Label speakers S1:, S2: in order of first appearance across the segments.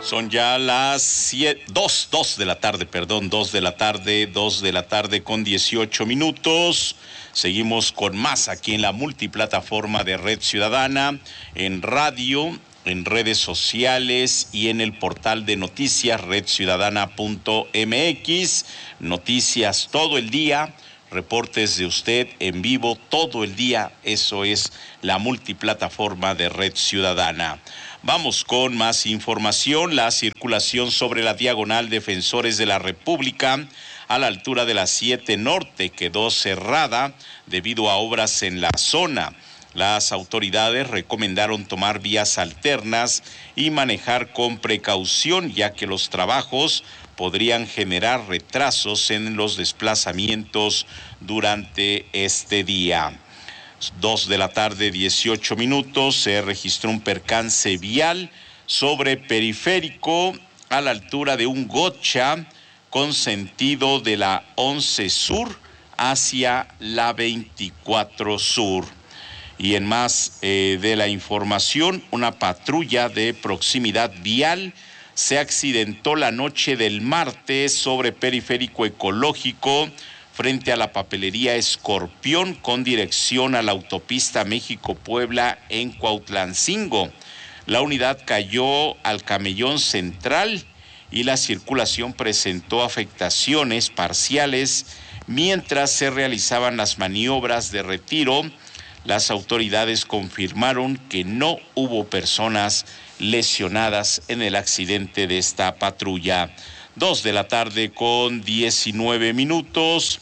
S1: Son ya las 2 de la tarde, perdón, 2 de la tarde con 18 minutos. Seguimos con más aquí en la multiplataforma de Red Ciudadana, en radio, en redes sociales y en el portal de noticias redciudadana.mx. Noticias todo el día, reportes de usted en vivo todo el día. Eso es la multiplataforma de Red Ciudadana. Vamos con más información. La circulación sobre la diagonal Defensores de la República a la altura de la 7 Norte quedó cerrada debido a obras en la zona. Las autoridades recomendaron tomar vías alternas y manejar con precaución, ya que los trabajos podrían generar retrasos en los desplazamientos durante este día. 2 de la tarde, 18 minutos, se registró un percance vial sobre Periférico a la altura de un gocha con sentido de la 11 Sur hacia la 24 Sur. Y en más de la información, una patrulla de proximidad vial se accidentó la noche del martes sobre Periférico Ecológico frente a la papelería Escorpión con dirección a la autopista México-Puebla en Cuautlancingo. La unidad cayó al camellón central y la circulación presentó afectaciones parciales mientras se realizaban las maniobras de retiro. Las autoridades confirmaron que no hubo personas lesionadas en el accidente de esta patrulla. 2 de la tarde con 19 minutos.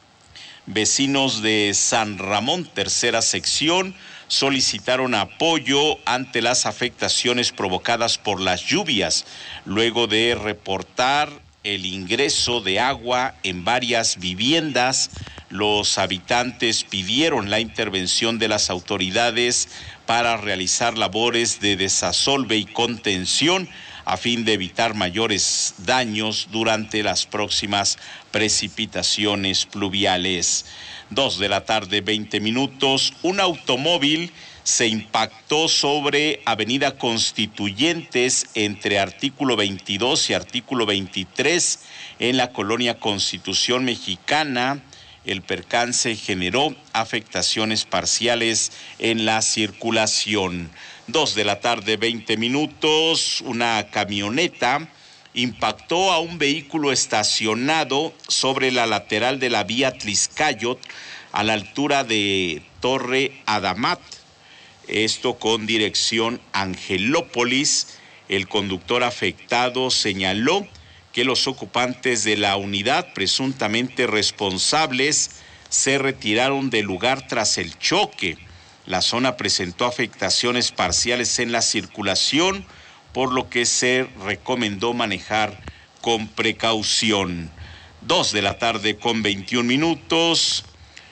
S1: Vecinos de San Ramón, tercera sección, solicitaron apoyo ante las afectaciones provocadas por las lluvias, luego de reportar el ingreso de agua en varias viviendas. Los habitantes pidieron la intervención de las autoridades para realizar labores de desasolve y contención a fin de evitar mayores daños durante las próximas precipitaciones pluviales. 2 de la tarde, 20 minutos, un automóvil se impactó sobre Avenida Constituyentes entre artículo 22 y artículo 23 en la colonia Constitución Mexicana. El percance generó afectaciones parciales en la circulación. 2 de la tarde, 20 minutos, una camioneta impactó a un vehículo estacionado sobre la lateral de la vía Tliscayot a la altura de Torre Adamat. Esto con dirección Angelópolis. El conductor afectado señaló que los ocupantes de la unidad presuntamente responsables se retiraron del lugar tras el choque. La zona presentó afectaciones parciales en la circulación, por lo que se recomendó manejar con precaución. 2 de la tarde con 21 minutos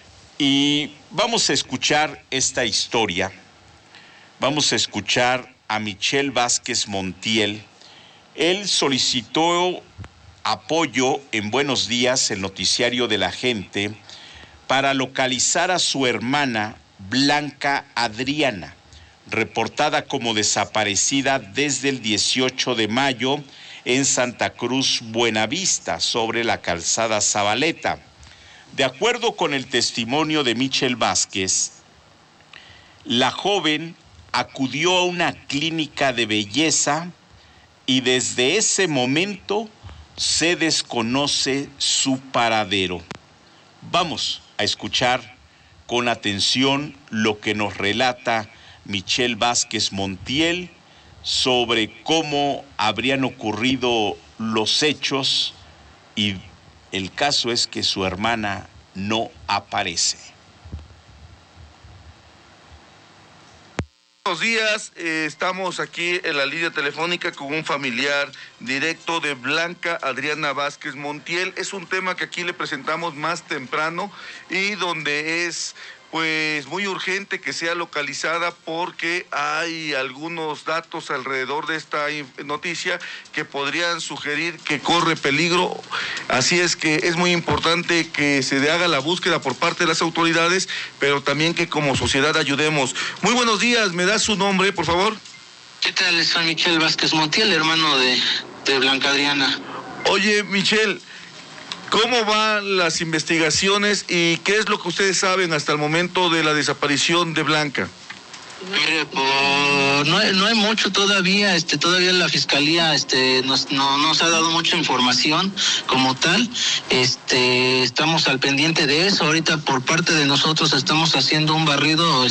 S1: y vamos a escuchar esta historia. Vamos a escuchar a Michel Vázquez Montiel. Él solicitó apoyo en Buenos Días, el noticiario de la gente, para localizar a su hermana Blanca Adriana, reportada como desaparecida desde el 18 de mayo en Santa Cruz, Buenavista, sobre la calzada Zabaleta. De acuerdo con el testimonio de Michel Vázquez, la joven acudió a una clínica de belleza y desde ese momento se desconoce su paradero. Vamos a escuchar con atención lo que nos relata Michel Vázquez Montiel sobre cómo habrían ocurrido los hechos, y el caso es que su hermana no aparece.
S2: Buenos días, estamos aquí en la línea telefónica con un familiar directo de Blanca Adriana Vázquez Montiel. Es un tema que aquí le presentamos más temprano y donde es pues muy urgente que sea localizada porque hay algunos datos alrededor de esta noticia que podrían sugerir que corre peligro. Así es que es muy importante que se haga la búsqueda por parte de las autoridades, pero también que como sociedad ayudemos. Muy buenos días, ¿me da su nombre, por favor?
S3: ¿Qué tal? Soy Michel Vázquez Montiel, hermano de Blanca Adriana.
S2: Oye, Michel, ¿cómo van las investigaciones y qué es lo que ustedes saben hasta el momento de la desaparición de Blanca?
S3: Mire, no hay mucho todavía, todavía la fiscalía, no nos ha dado mucha información como tal, estamos al pendiente de eso. Ahorita por parte de nosotros estamos haciendo un barrido,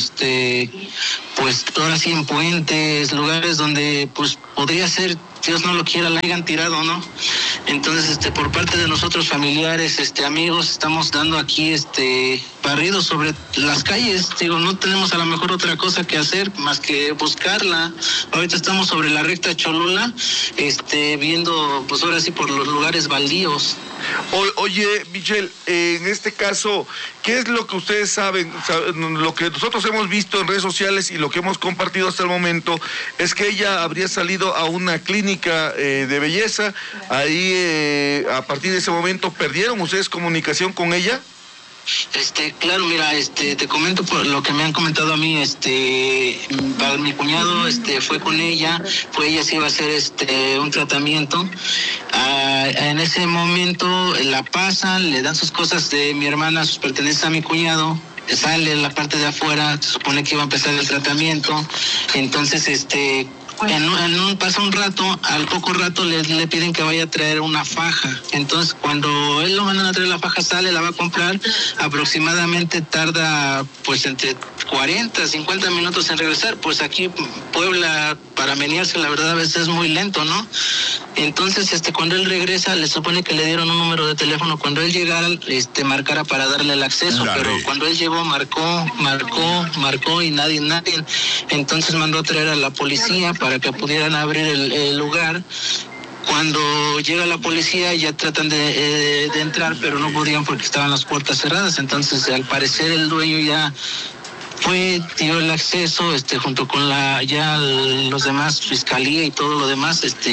S3: pues ahora sí en puentes, lugares donde pues podría ser, Dios no lo quiera, la hayan tirado, ¿no? Entonces, por parte de nosotros familiares, amigos, estamos dando aquí, barridos sobre las calles. Digo, no tenemos a lo mejor otra cosa que hacer más que buscarla. Ahorita estamos sobre la recta Cholula, viendo, pues ahora sí por los lugares baldíos.
S2: Oye, Michel, en este caso, ¿qué es lo que ustedes saben? Lo que nosotros hemos visto en redes sociales y lo que hemos compartido hasta el momento es que ella habría salido a una clínica de belleza. Ahí, a partir de ese momento, ¿perdieron ustedes comunicación con ella?
S3: Claro, mira, te comento por lo que me han comentado a mí, mi cuñado, fue con ella, ella se iba a hacer, un tratamiento, en ese momento la pasan, le dan sus cosas de mi hermana, sus pertenencias a mi cuñado, sale en la parte de afuera, se supone que iba a empezar el tratamiento, entonces, pasa un rato, al poco rato le piden que vaya a traer una faja. Entonces, cuando él lo mandan a traer la faja, sale, la va a comprar, aproximadamente tarda pues entre 40, 50 minutos en regresar. Pues aquí Puebla, para menearse, la verdad a veces es muy lento, ¿no? Entonces, cuando él regresa, le supone que le dieron un número de teléfono. Cuando él llegara, marcara para darle el acceso, pero cuando él llegó, marcó y nadie. Entonces mandó a traer a la policía para que pudieran abrir el lugar. Cuando llega la policía ya tratan de entrar, pero no podían porque estaban las puertas cerradas. Entonces, al parecer, el dueño ya dio el acceso, junto con los demás, fiscalía y todo lo demás, se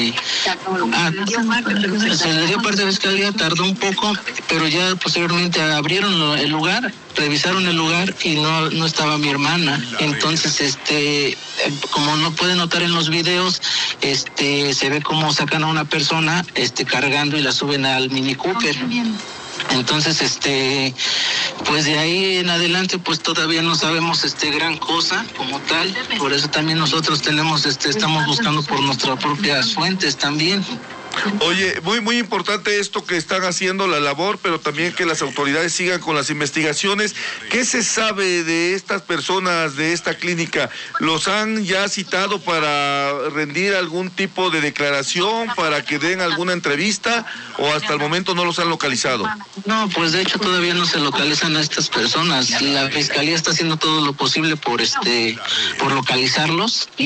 S3: le dio parte de fiscalía, tardó un poco, pero ya posteriormente abrieron el lugar, revisaron el lugar y no estaba mi hermana. Entonces, como no pueden notar en los videos, se ve como sacan a una persona, cargando y la suben al Mini Cooper. Entonces, pues de ahí en adelante, pues todavía no sabemos gran cosa como tal. Por eso también nosotros estamos buscando por nuestras propias fuentes también.
S2: Oye, muy importante esto que están haciendo la labor, pero también que las autoridades sigan con las investigaciones. ¿Qué se sabe de estas personas de esta clínica? ¿Los han ya citado para rendir algún tipo de declaración, para que den alguna entrevista, o hasta el momento no los han localizado?
S3: No, pues de hecho todavía no se localizan a estas personas. La fiscalía está haciendo todo lo posible por localizarlos.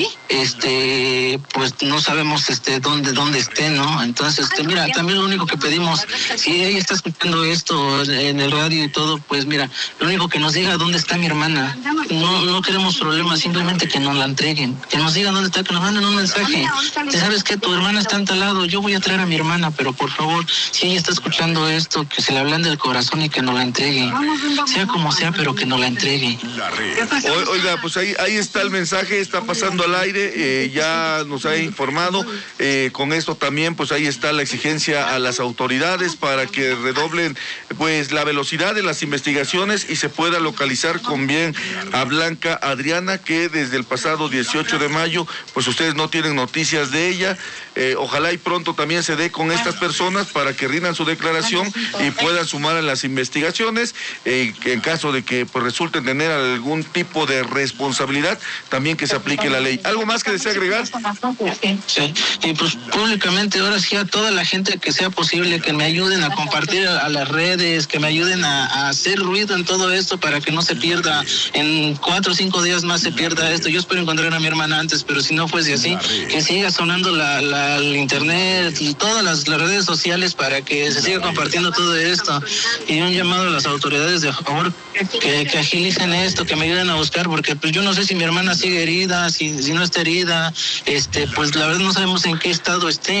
S3: Pues no sabemos dónde estén, ¿no? Entonces, mira, también lo único que pedimos, si ella está escuchando esto en el radio y todo, pues mira, lo único que nos diga dónde está mi hermana. No queremos problemas, simplemente que nos la entreguen, que nos digan dónde está, que nos manden un mensaje. ¿Sabes qué? Tu hermana está en tal lado, yo voy a traer a mi hermana, pero por favor, si ella está escuchando esto, que se le hablan del corazón y que nos la entregue. Sea como sea, pero que nos la entregue.
S2: Oiga, pues ahí está el mensaje, está pasando al aire, ya nos ha informado. Con esto también, pues ahí está la exigencia a las autoridades para que redoblen pues la velocidad de las investigaciones y se pueda localizar con bien a Blanca Adriana, que desde el pasado 18 de mayo, pues ustedes no tienen noticias de ella. Ojalá y pronto también se dé con estas personas para que rindan su declaración y puedan sumar a las investigaciones, en caso de que pues resulten tener algún tipo de responsabilidad, también que se aplique la ley. ¿Algo más que desea agregar?
S3: Sí, y pues públicamente ahora sí a toda la gente que sea posible, que me ayuden a compartir a las redes, que me ayuden a hacer ruido en todo esto para que no se pierda, en 4 o 5 días más se pierda esto. Yo espero encontrar a mi hermana antes, pero si no fuese así, que siga sonando el internet y todas las redes sociales para que se siga compartiendo todo esto. Y un llamado a las autoridades, de favor, que agilicen esto, que me ayuden a buscar, porque pues yo no sé si mi hermana sigue herida, si no está herida, pues la verdad no sabemos en qué estado esté. Entonces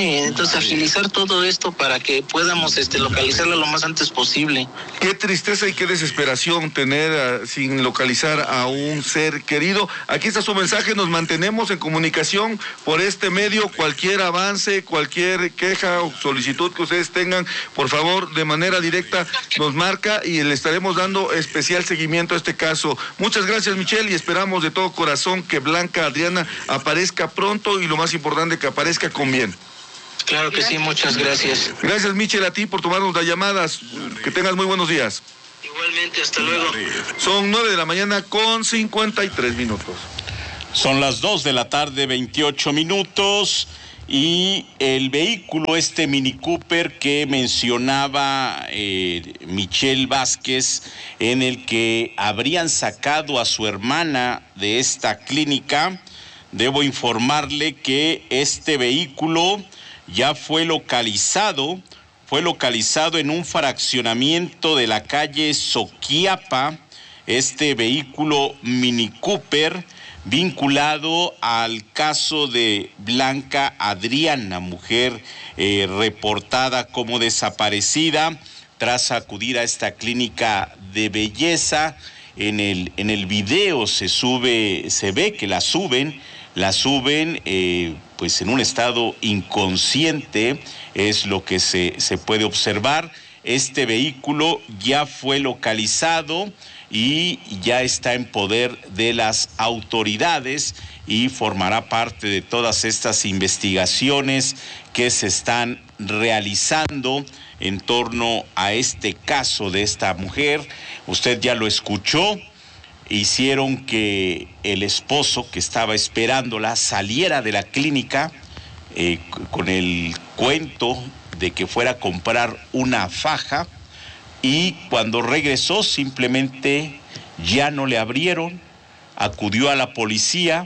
S3: pues agilizar todo esto para que podamos localizarla lo más antes posible.
S2: Qué tristeza y qué desesperación tener sin localizar a un ser querido. Aquí está su mensaje, nos mantenemos en comunicación por este medio. Cualquier avance, cualquier queja o solicitud que ustedes tengan, por favor, de manera directa nos marca y le estaremos dando especial seguimiento a este caso. Muchas gracias, Michelle, y esperamos de todo corazón que Blanca Adriana aparezca pronto y lo más importante, que aparezca con bien.
S3: Claro que sí, muchas gracias.
S2: Gracias, Michelle, a ti por tomarnos las llamadas. Que tengas muy buenos días.
S3: Igualmente, hasta luego.
S2: Son 9 de la mañana con 53 minutos.
S1: Son las 2 de la tarde, 28 minutos, y el vehículo, Mini Cooper que mencionaba Michelle Vázquez, en el que habrían sacado a su hermana de esta clínica, debo informarle que este vehículo ya fue localizado en un fraccionamiento de la calle Soquiapa. Este vehículo Mini Cooper, vinculado al caso de Blanca Adriana, mujer reportada como desaparecida tras acudir a esta clínica de belleza. En el video se ve que la suben pues en un estado inconsciente, es lo que se puede observar. Este vehículo ya fue localizado y ya está en poder de las autoridades y formará parte de todas estas investigaciones que se están realizando en torno a este caso de esta mujer. Usted ya lo escuchó. Hicieron que el esposo que estaba esperándola saliera de la clínica con el cuento de que fuera a comprar una faja, y cuando regresó simplemente ya no le abrieron. Acudió a la policía,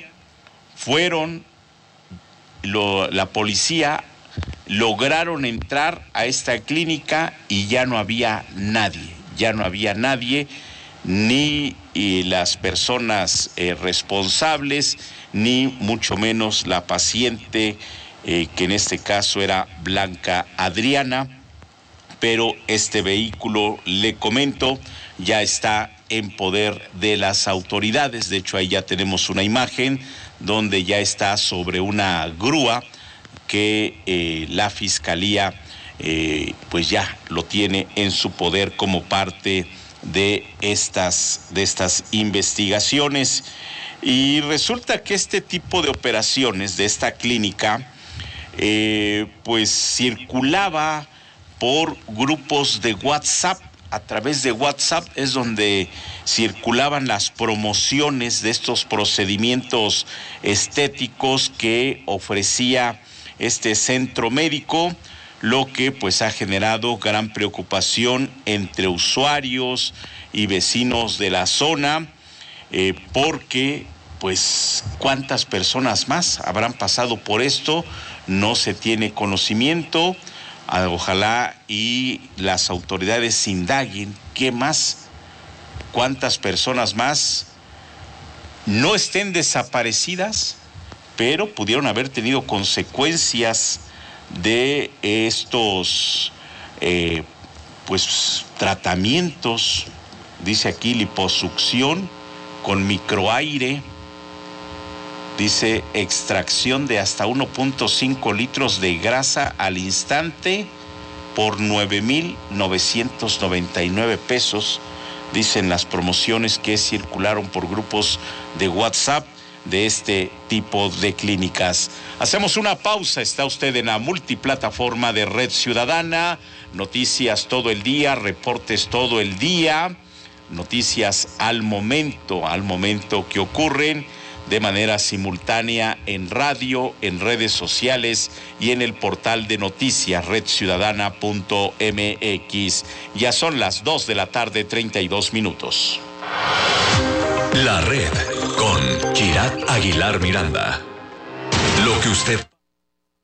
S1: la policía lograron entrar a esta clínica y ya no había nadie, ni las personas responsables, ni mucho menos la paciente, que en este caso era Blanca Adriana. Pero este vehículo, le comento, ya está en poder de las autoridades. De hecho, ahí ya tenemos una imagen donde ya está sobre una grúa que la fiscalía pues ya lo tiene en su poder como parte de estas investigaciones. Y resulta que este tipo de operaciones de esta clínica pues circulaba por grupos de WhatsApp. A través de WhatsApp es donde circulaban las promociones de estos procedimientos estéticos que ofrecía este centro médico, lo que pues ha generado gran preocupación entre usuarios y vecinos de la zona, porque pues cuántas personas más habrán pasado por esto, no se tiene conocimiento. Ojalá y las autoridades indaguen qué más, cuántas personas más no estén desaparecidas, pero pudieron haber tenido consecuencias de estos pues tratamientos. Dice aquí liposucción con microaire. Dice extracción de hasta 1.5 litros de grasa al instante por 9,999 pesos. Dicen las promociones que circularon por grupos de WhatsApp de este tipo de clínicas. Hacemos una pausa. Está usted en la multiplataforma de Red Ciudadana. Noticias todo el día, reportes todo el día, noticias al momento que ocurren, de manera simultánea en radio, en redes sociales y en el portal de noticias redciudadana.mx. Ya son las 2 de la tarde, 32 minutos.
S4: La Red con Kirat Aguilar Miranda. Lo que usted